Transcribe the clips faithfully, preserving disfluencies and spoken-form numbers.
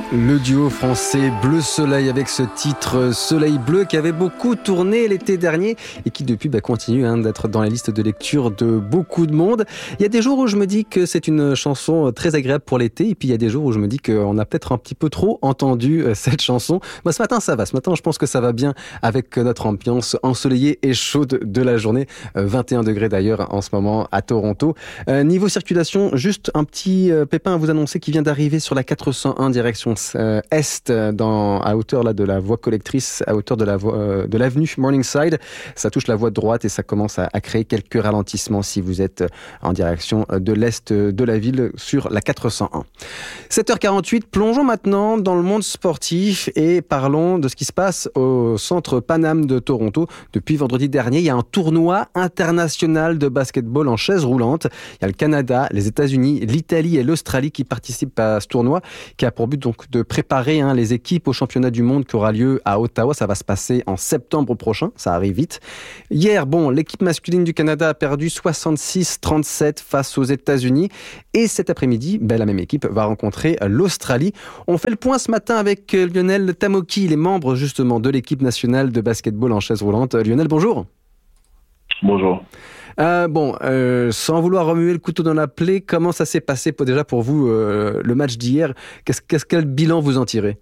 Le duo français Bleu Soleil avec ce titre Soleil Bleu qui avait beaucoup tourné l'été dernier et qui depuis bah, continue hein, d'être dans la liste de lecture de beaucoup de monde. Il y a des jours où je me dis que c'est une chanson très agréable pour l'été et puis il y a des jours où je me dis qu'on a peut-être un petit peu trop entendu cette chanson. Moi ce matin ça va, ce matin je pense que ça va bien avec notre ambiance ensoleillée et chaude de la journée. vingt et un degrés d'ailleurs en ce moment à Toronto. Euh, niveau circulation, juste un petit euh, pépin à vous annoncer qui vient d'arriver sur la quatre cent un direction Euh, est dans, à hauteur là, de la voie collectrice, à hauteur de, la voie, euh, de l'avenue Morningside. Ça touche la voie de droite et ça commence à, à créer quelques ralentissements si vous êtes en direction de l'est de la ville sur la quatre cent un. sept heures quarante-huit, plongeons maintenant dans le monde sportif et parlons de ce qui se passe au centre Pan-Am de Toronto. Depuis vendredi dernier, il y a un tournoi international de basketball en chaise roulante. Il y a le Canada, les États-Unis, l'Italie et l'Australie qui participent à ce tournoi qui a pour but donc de préparer hein, les équipes au championnat du monde qui aura lieu à Ottawa. Ça va se passer en septembre prochain, ça arrive vite. Hier, bon, l'équipe masculine du Canada a perdu soixante-six trente-sept face aux États-Unis. Et cet après-midi, ben, la même équipe va rencontrer l'Australie. On fait le point ce matin avec Lionel Tamoki, il est membre justement de l'équipe nationale de basketball en chaise roulante. Lionel, bonjour. Bonjour. Euh, bon, euh, sans vouloir remuer le couteau dans la plaie, comment ça s'est passé pour, déjà pour vous euh, le match d'hier? Qu'est-ce, qu'est-ce, quel bilan vous en tirez?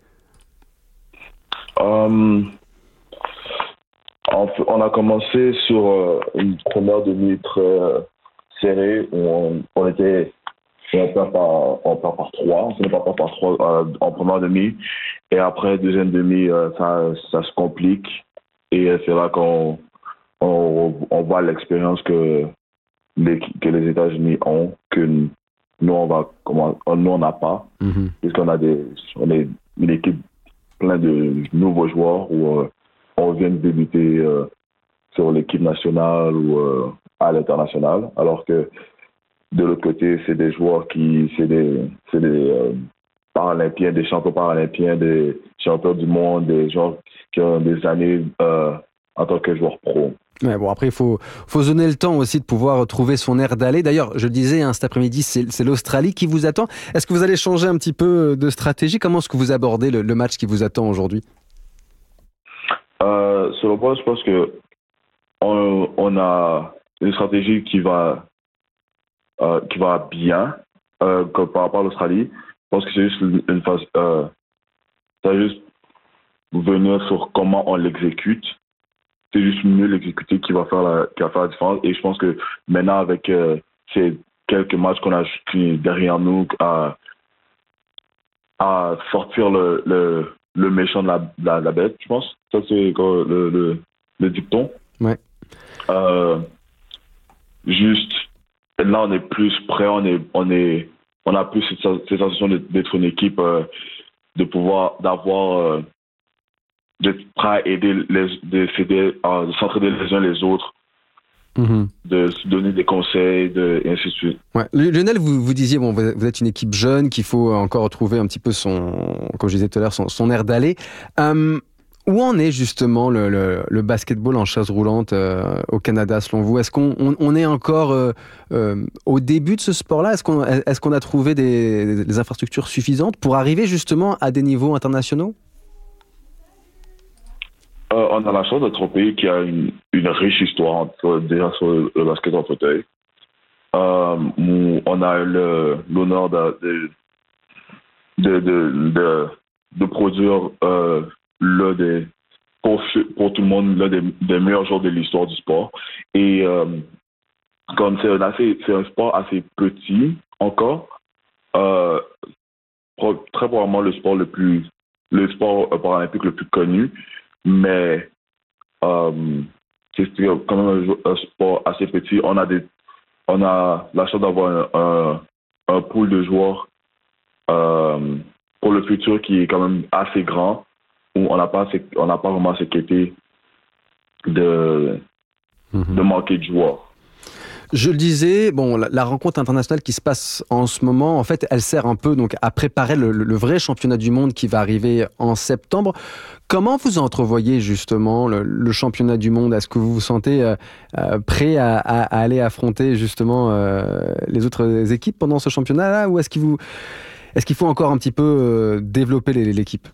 Um, on, on a commencé sur euh, une première demi très euh, serrée où on, on était on perd par on perd par trois, on finit par perdre par trois euh, en première demi et après deuxième demi euh, ça ça se complique et euh, c'est là qu'on On, on voit l'expérience que les, que les États-Unis ont, que nous, on va, comment, nous, on n'a pas. Mm-hmm. Puisqu'on a des, on est une équipe plein de nouveaux joueurs où euh, on vient de débuter euh, sur l'équipe nationale ou euh, à l'international. Alors que de l'autre côté, c'est des joueurs qui, c'est des, c'est des euh, paralympiens, des champions paralympiens, des champions du monde, des gens qui ont des années euh, en tant que joueur pro. Ouais, bon, après, il faut, faut se donner le temps aussi de pouvoir trouver son air d'aller. D'ailleurs, je le disais, hein, cet après-midi, c'est, c'est l'Australie qui vous attend. Est-ce que vous allez changer un petit peu de stratégie? Comment est-ce que vous abordez le, le match qui vous attend aujourd'hui? euh, Selon moi, je pense que on, on a une stratégie qui va, euh, qui va bien euh, comme par rapport à l'Australie. Je pense que c'est juste une, une phase... Euh, ça va juste venir sur comment on l'exécute. C'est juste mieux l'exécuter qui va faire la, qui va faire la différence. Et je pense que maintenant, avec euh, ces quelques matchs qu'on a derrière nous, à, à sortir le, le, le méchant de la, de la, de la bête, je pense. Ça, c'est quoi, le, le, le dicton. Ouais. Euh, juste, là, on est plus prêt, on, est, on, est, on a plus cette, cette sensation d'être une équipe, euh, de pouvoir, d'avoir... Euh, d'être prêt à aider, les, de, de, de s'entraider les uns les autres, mmh. de se donner des conseils, de, et ainsi de suite. Ouais. Lionel, vous, vous disiez, bon, vous êtes une équipe jeune, qu'il faut encore trouver un petit peu son, comme je disais tout à l'heure, son, son air d'aller. Euh, où en est justement le, le, le basketball en chaise roulante euh, au Canada, selon vous? Est-ce qu'on on, on est encore euh, euh, au début de ce sport-là? Est-ce qu'on, est-ce qu'on a trouvé des, des infrastructures suffisantes pour arriver justement à des niveaux internationaux? Euh, on a la chance d'être un pays qui a une, une riche histoire entre, déjà sur le, le basket en fauteuil. Euh, on a le, l'honneur de, de, de, de, de, de produire euh, l'un des, pour, pour tout le monde, l'un des, des meilleurs joueurs de l'histoire du sport. Et euh, comme c'est un, assez, c'est un sport assez petit encore, euh, très probablement le sport le plus, le sport paralympique le plus connu. Mais euh, c'est quand même un, un sport assez petit. On a, des, on a la chance d'avoir un, un, un pool de joueurs euh, pour le futur qui est quand même assez grand, où on n'a pas, on n'a pas vraiment s'inquiété de, mm-hmm. de manquer de joueurs. Je le disais, bon, la, la rencontre internationale qui se passe en ce moment, en fait, elle sert un peu donc à préparer le, le vrai championnat du monde qui va arriver en septembre. Comment vous entrevoyez justement le, le championnat du monde? Est-ce que vous vous sentez euh, euh, prêt à, à, à aller affronter justement euh, les autres équipes pendant ce championnat-là, ou est-ce que vous Est-ce qu'il faut encore un petit peu euh, développer les, l'équipe?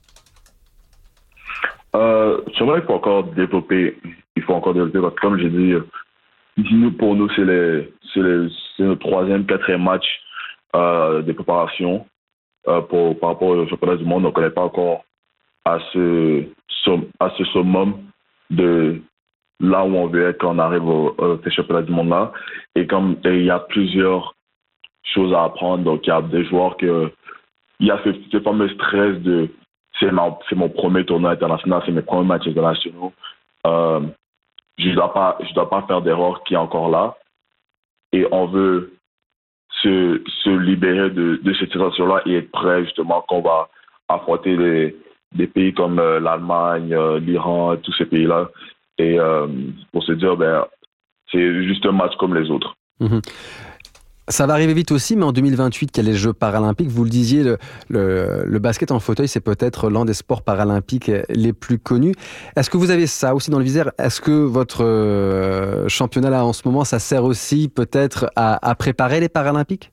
Euh, c'est vrai qu'il faut encore développer, il faut encore développer, parce que comme j'ai dit, nous, pour nous, c'est, les, c'est, les, c'est notre troisième, quatrième match euh, de préparation euh, pour, par rapport au championnat du monde. Donc, on n'est pas encore à ce, à ce summum de là où on veut être quand on arrive au, au championnat du monde-là. Et comme et il y a plusieurs choses à apprendre, donc il y a des joueurs que il y a ce, ce fameux stress de c'est, ma, c'est mon premier tournoi international, c'est mes premiers matchs internationaux. Euh, je ne dois pas, je dois pas faire d'erreur qui est encore là. Et on veut se, se libérer de, de cette situation-là et être prêt justement qu'on va affronter les, des pays comme euh, l'Allemagne, euh, l'Iran, tous ces pays-là. Et euh, pour se dire, ben, c'est juste un match comme les autres. Mmh. Ça va arriver vite aussi, mais en deux mille vingt-huit, qu'il y a les Jeux paralympiques. Vous le disiez, le, le, le basket en fauteuil, c'est peut-être l'un des sports paralympiques les plus connus. Est-ce que vous avez ça aussi dans le viseur? Est-ce que votre euh, championnat là en ce moment, ça sert aussi peut-être à, à préparer les Paralympiques?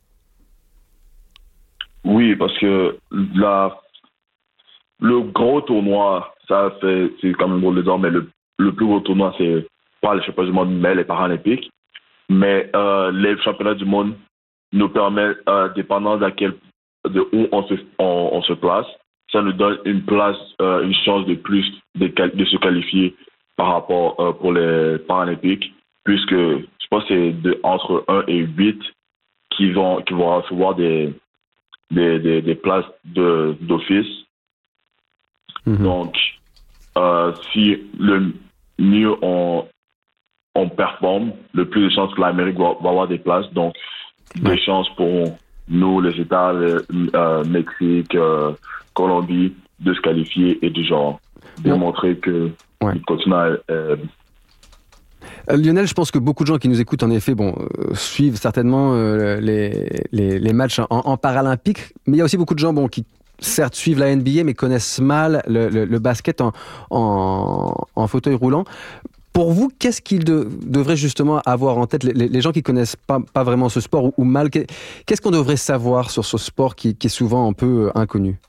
Oui, parce que la, le gros tournoi, ça fait, c'est quand même pour les hommes, mais le, le plus gros tournoi, c'est pas les championnats du monde, mais les Paralympiques. Mais euh, les championnats du monde nous permet, euh, dépendant de, quel, de où on se, on, on se place, ça nous donne une place, euh, une chance de plus de, de se qualifier par rapport euh, pour les Paralympiques, puisque je pense que c'est de, entre un et huit qui vont, qui vont recevoir des, des, des, des places de, d'office. Mm-hmm. Donc, euh, si le mieux on, on performe, le plus de chances que l'Amérique va, va avoir des places. Donc, des ouais. chances pour nous, les États, le, euh, Mexique, euh, Colombie, de se qualifier et du genre démontrer ouais. que ouais. le continent est... Euh, Lionel, je pense que beaucoup de gens qui nous écoutent, en effet, bon, euh, suivent certainement euh, les, les, les matchs en, en paralympique, mais il y a aussi beaucoup de gens bon, qui, certes, suivent la N B A, mais connaissent mal le, le, le basket en, en, en fauteuil roulant. Pour vous, qu'est-ce qu'ils de, devraient justement avoir en tête, les, les gens qui ne connaissent pas, pas vraiment ce sport ou, ou mal, qu'est-ce qu'on devrait savoir sur ce sport qui, qui est souvent un peu inconnu?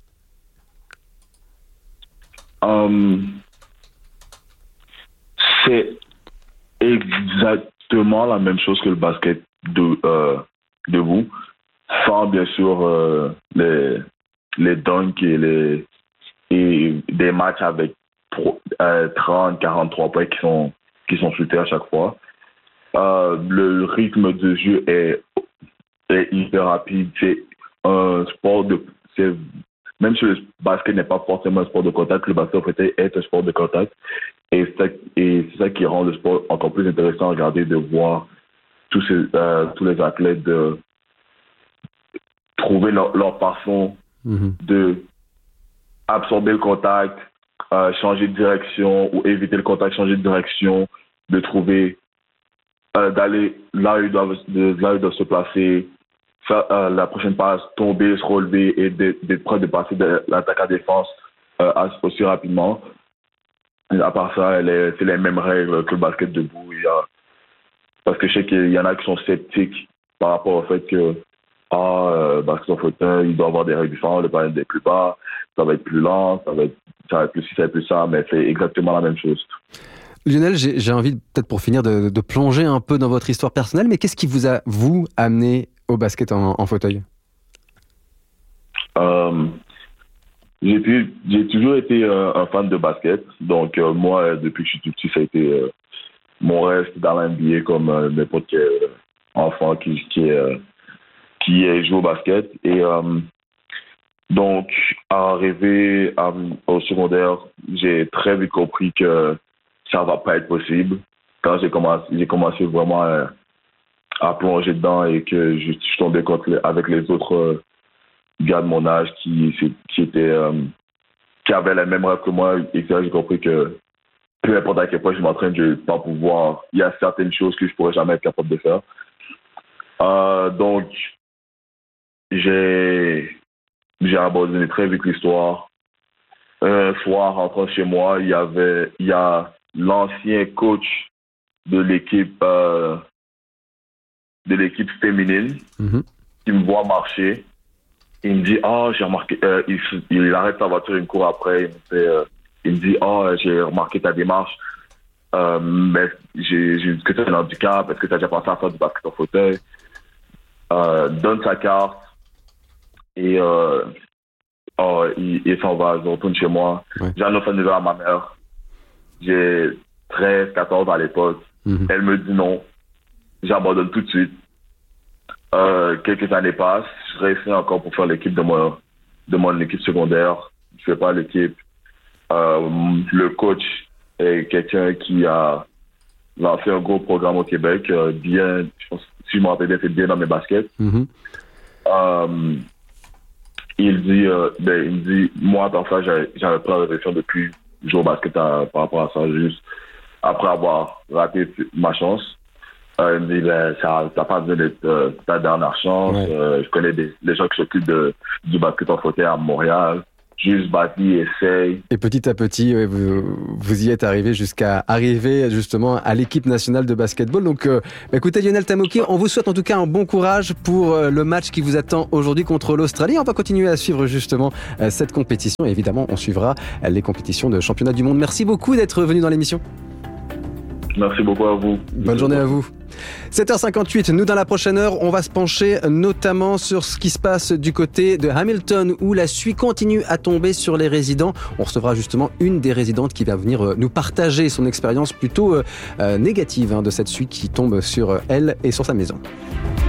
um, C'est exactement la même chose que le basket de, euh, de vous, sans bien sûr euh, les, les dunks et, les, et des matchs avec trente, quarante-trois points qui sont, qui sont shootés à chaque fois. Euh, le rythme de jeu est, est hyper rapide. C'est un sport de... C'est, même si le basket n'est pas forcément un sport de contact, le basket est un sport de contact. Et c'est, et c'est ça qui rend le sport encore plus intéressant à regarder, de voir tous, ces, euh, tous les athlètes de trouver leur, leur façon mm-hmm. de absorber le contact, Euh, changer de direction ou éviter le contact, changer de direction, de trouver, euh, d'aller là où ils doivent, de, là où ils doivent se placer, faire euh, la prochaine passe, tomber, se relever et d'être prêt de passer de l'attaque à défense euh, aussi rapidement. Et à part ça, elle est, c'est les mêmes règles que le basket debout. Il y a, parce que je sais qu'il y en a qui sont sceptiques par rapport au fait que ah, euh, basket en fauteuil, il doit avoir des règles différentes, le panier est plus bas, ça va être plus lent, ça va être ça va être plus ci, ça va être plus ça, mais c'est exactement la même chose. Lionel, j'ai, j'ai envie, peut-être pour finir, de, de plonger un peu dans votre histoire personnelle, mais qu'est-ce qui vous a, vous, amené au basket en, en fauteuil? euh, j'ai, pu, j'ai toujours été euh, un fan de basket, donc euh, moi, depuis que je suis tout petit, ça a été euh, mon rêve dans la N B A comme euh, n'importe quel euh, enfant qui, qui, euh, qui joue au basket. Et euh, donc, à arriver à, au secondaire, j'ai très vite compris que ça va pas être possible. Quand j'ai commencé, j'ai commencé vraiment à, à plonger dedans et que je, je suis tombé contre les, avec les autres euh, gars de mon âge qui, qui étaient, euh, qui avaient les mêmes rêves que moi, et que j'ai compris que peu importe à quel point je m'entraîne, je vais pas pouvoir. Il y a certaines choses que je pourrais jamais être capable de faire. Euh, donc, j'ai J'ai abandonné très vite l'histoire. Un soir, rentrant chez moi, il y avait, il y a l'ancien coach de l'équipe, euh, de l'équipe féminine mm-hmm. qui me voit marcher il me dit, oh, j'ai remarqué, euh, il, il arrête sa voiture, il me court après, il me, fait, euh, il me dit, oh, j'ai remarqué ta démarche, euh, mais j'ai, j'ai que tu as un handicap, est-ce que tu as déjà pensé à faire du basket en fauteuil? Euh, donne sa carte, et euh, oh, il, il s'en va, je retourne chez moi. Ouais. J'annonce un nouvelle à ma mère. J'ai treize, quatorze à l'époque. Mm-hmm. Elle me dit non. J'abandonne tout de suite. Euh, quelques années passent. Je réussis encore pour faire l'équipe de mon, de mon équipe secondaire. Je fais pas l'équipe. Euh, le coach est quelqu'un qui a lancé un gros programme au Québec. Euh, bien, je pense, si je me rappelle bien, c'est bien dans mes baskets. Mm-hmm. Euh, il dit, euh, ben, il me dit, moi, dans ça, j'avais, j'avais pris la réflexion depuis jouer au basket à, par rapport à ça, juste après avoir raté ma chance. Euh, il me dit, ben, ça, t'as pas besoin d'être euh, ta dernière chance. Ouais. Euh, je connais des, des gens qui s'occupent de, du basket en fauteuil à Montréal. Juste bâti, essaye. Et petit à petit, vous, vous y êtes arrivé jusqu'à arriver justement à l'équipe nationale de basketball. Donc, euh, écoutez Lionel Tamoki, on vous souhaite en tout cas un bon courage pour euh, le match qui vous attend aujourd'hui contre l'Australie. On va continuer à suivre justement euh, cette compétition. Et évidemment, on suivra euh, les compétitions de championnat du monde. Merci beaucoup d'être venu dans l'émission. Merci beaucoup à vous. Bonne journée à vous. sept heures cinquante-huit, nous dans la prochaine heure, on va se pencher notamment sur ce qui se passe du côté de Hamilton où la suie continue à tomber sur les résidents. On recevra justement une des résidentes qui va venir nous partager son expérience plutôt euh, négative hein, de cette suie qui tombe sur elle et sur sa maison.